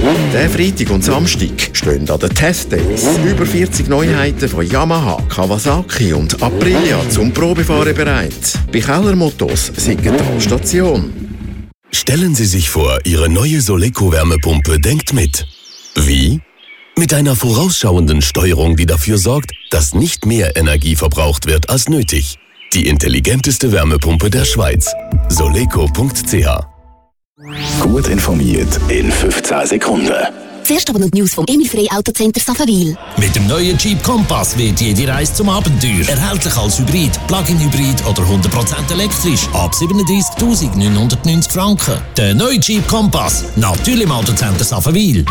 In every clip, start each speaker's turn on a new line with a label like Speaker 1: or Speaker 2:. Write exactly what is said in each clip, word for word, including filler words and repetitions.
Speaker 1: Der Freitag und Samstag stehen an den Test Days über vierzig Neuheiten von Yamaha, Kawasaki und Aprilia zum Probefahren bereit. Bei Keller Motors Siggetal Station.
Speaker 2: Stellen Sie sich vor, Ihre neue Soleco-Wärmepumpe denkt mit. Wie? Mit einer vorausschauenden Steuerung, die dafür sorgt, dass nicht mehr Energie verbraucht wird als nötig. Die intelligenteste Wärmepumpe der Schweiz. soleco punkt c h.
Speaker 3: Gut informiert in fünfzehn Sekunden.
Speaker 4: Zuerst aber noch die News vom Emil Frey Autocenter Safenwil.
Speaker 5: Mit dem neuen Jeep Compass wird jede Reise zum Abenteuer. Erhältlich als Hybrid, Plug-in-Hybrid oder hundert Prozent elektrisch. Ab siebenunddreissigtausendneunhundertneunzig Franken. Der neue Jeep Compass. Natürlich im Autocenter Safenwil.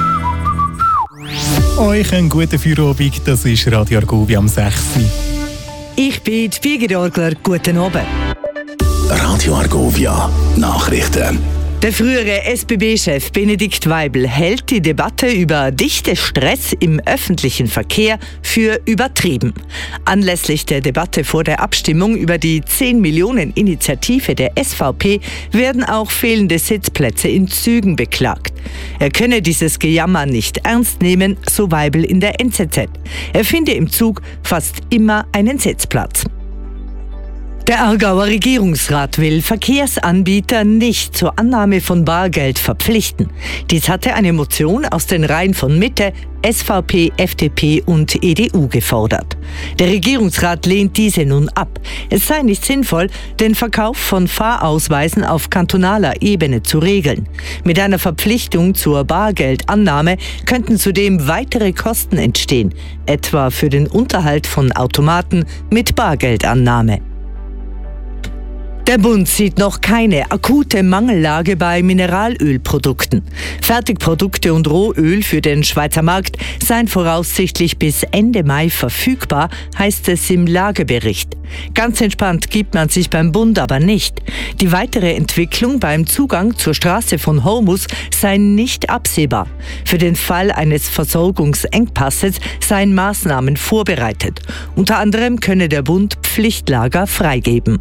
Speaker 6: Euch einen guten Feierabend. Das ist Radio Argovia am sechs.
Speaker 7: Ich bin die Birgit-Orgler. Guten Abend.
Speaker 3: Radio Argovia Nachrichten.
Speaker 7: Der frühere S B B-Chef Benedikt Weibel hält die Debatte über dichten Stress im öffentlichen Verkehr für übertrieben. Anlässlich der Debatte vor der Abstimmung über die zehn Millionen Initiative der S V P werden auch fehlende Sitzplätze in Zügen beklagt. Er könne dieses Gejammer nicht ernst nehmen, so Weibel in der N Z Z. Er finde im Zug fast immer einen Sitzplatz. Der Aargauer Regierungsrat will Verkehrsanbieter nicht zur Annahme von Bargeld verpflichten. Dies hatte eine Motion aus den Reihen von Mitte, S V P, F D P und E D U gefordert. Der Regierungsrat lehnt diese nun ab. Es sei nicht sinnvoll, den Verkauf von Fahrausweisen auf kantonaler Ebene zu regeln. Mit einer Verpflichtung zur Bargeldannahme könnten zudem weitere Kosten entstehen, etwa für den Unterhalt von Automaten mit Bargeldannahme. Der Bund sieht noch keine akute Mangellage bei Mineralölprodukten. Fertigprodukte und Rohöl für den Schweizer Markt seien voraussichtlich bis Ende Mai verfügbar, heißt es im Lagebericht. Ganz entspannt gibt man sich beim Bund aber nicht. Die weitere Entwicklung beim Zugang zur Straße von Hormuz sei nicht absehbar. Für den Fall eines Versorgungsengpasses seien Maßnahmen vorbereitet. Unter anderem könne der Bund Pflichtlager freigeben.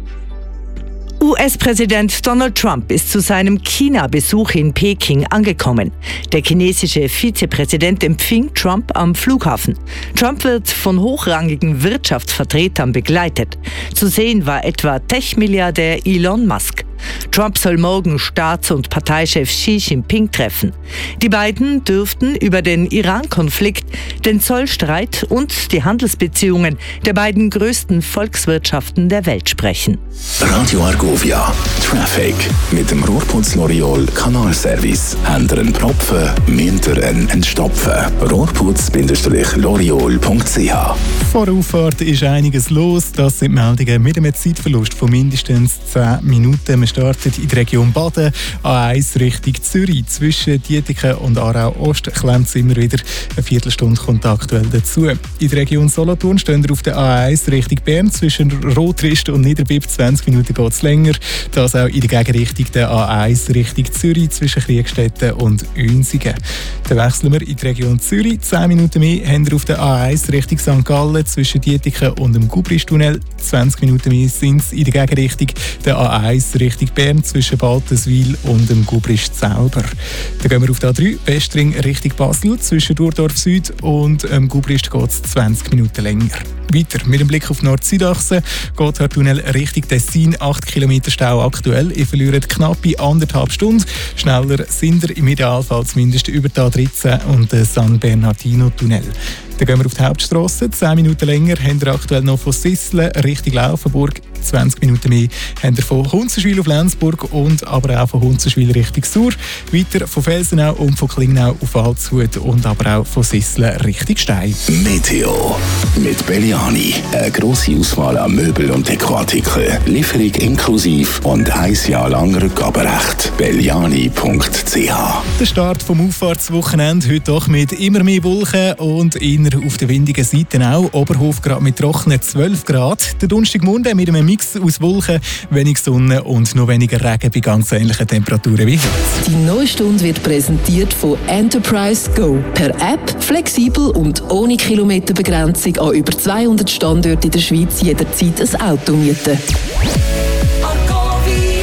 Speaker 7: U S-Präsident Donald Trump ist zu seinem China-Besuch in Peking angekommen. Der chinesische Vizepräsident empfing Trump am Flughafen. Trump wird von hochrangigen Wirtschaftsvertretern begleitet. Zu sehen war etwa Tech-Milliardär Elon Musk. Trump soll morgen Staats- und Parteichef Xi Jinping treffen. Die beiden dürften über den Iran-Konflikt, den Zollstreit und die Handelsbeziehungen der beiden größten Volkswirtschaften der Welt sprechen.
Speaker 3: Radio Argovia Traffic mit dem Rohrputz L'Oreal Kanalservice. Händeren Propfen, Minteren entstopfen. rohrputz Bindestrich L'Oreal punkt c h.
Speaker 6: Vor der Auffahrt ist einiges los. Das sind Meldungen mit einem Zeitverlust von mindestens zehn Minuten. Wir starten in der Region Baden, A eins Richtung Zürich. Zwischen Dietiken und Aarau-Ost klemmt es immer wieder. Eine Viertelstunde kommt aktuell dazu. In der Region Solothurn stehen wir auf der A eins Richtung Bern. Zwischen Rotrist und Niederbipp zwanzig Minuten geht es länger. Das auch in der Gegenrichtung der A eins Richtung Zürich zwischen Kriegstetten und Unsingen. Dann wechseln wir in die Region Zürich. zehn Minuten mehr haben wir auf der A eins Richtung Sankt Gallen zwischen Dietiken und dem Gubristunnel. zwanzig Minuten mehr sind es in der Gegenrichtung der A eins Richtung Bern zwischen Baltenswil und dem Gubrist selber. Dann gehen wir auf die A drei Westring Richtung Basel. Zwischen Durdorf Süd und ähm, Gubrist geht es zwanzig Minuten länger. Weiter mit dem Blick auf die Nord-Süd-Achse geht der Tunnel Richtung Tessin. acht Kilometer Stau aktuell. Ihr verliert knappe anderthalb Stunden. Schneller sind ihr im Idealfall zumindest über die A dreizehn und den San Bernardino-Tunnel. Dann gehen wir auf die Hauptstrasse. zehn Minuten länger haben wir aktuell noch von Sisslen Richtung Laufenburg. zwanzig Minuten mehr haben wir von Hunzenschwil auf Lenzburg und aber auch von Hunzenschwil Richtung Sur. Weiter von Felsenau und von Klingnau auf Waldshut und aber auch von Sisslen Richtung Stein.
Speaker 3: Meteo mit Belliani. Eine grosse Auswahl an Möbel und Dekoartikeln. Lieferung inklusive und ein Jahr lang Rückgaberecht. belliani punkt c h.
Speaker 6: Der Start vom Auffahrtswochenende heute doch mit immer mehr Wolken und inner auf der windigen Seite auch. Oberhof gerade mit trockenen zwölf Grad. Der Donnerstagmorgen mit einem Mix aus Wolken, wenig Sonne und noch weniger Regen bei ganz ähnlichen Temperaturen wie heute.
Speaker 8: Die neue Stunde wird präsentiert von Enterprise Go. Per App, flexibel und ohne Kilometerbegrenzung an über zweihundert Standorten in der Schweiz jederzeit ein Auto mieten.
Speaker 3: Die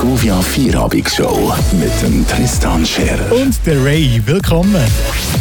Speaker 3: Govia Feierabend-Show mit dem Tristan Scherer.
Speaker 6: Und der Ray, willkommen.